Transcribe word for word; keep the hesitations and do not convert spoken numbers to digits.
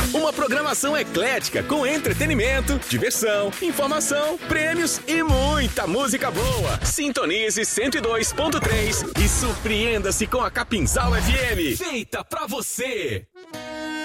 Uma programação eclética com entretenimento, diversão, informação, prêmios e muita música boa. Sintonize cento e dois ponto três e surpreenda-se com a Capinzal F M. Feita pra você.